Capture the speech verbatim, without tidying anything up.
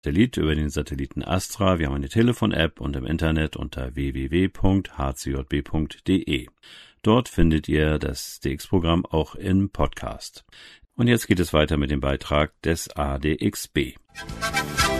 Satellit über den Satelliten Astra. Wir haben eine Telefon-App und im Internet unter w w w punkt h c j b punkt d e. Dort findet ihr das D X-Programm auch im Podcast. Und jetzt geht es weiter mit dem Beitrag des A D X B.